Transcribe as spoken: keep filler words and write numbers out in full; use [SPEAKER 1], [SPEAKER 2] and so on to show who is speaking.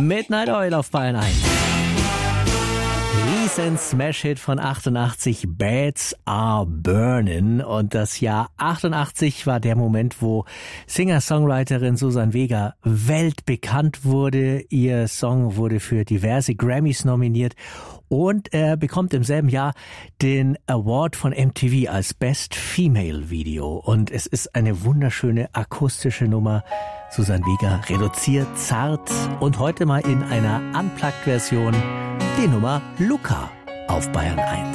[SPEAKER 1] Midnight Oil auf Bayern eins. Riesen Smash-Hit von achtundachtzig, Beds Are Burnin'. Und das Jahr achtundachtzig war der Moment, wo Singer-Songwriterin Suzanne Vega weltbekannt wurde. Ihr Song wurde für diverse Grammys nominiert und er bekommt im selben Jahr den Award von M T V als Best Female Video. Und es ist eine wunderschöne akustische Nummer. Suzanne Vega reduziert, zart und heute mal in einer Unplugged-Version die Nummer Luca auf Bayern eins.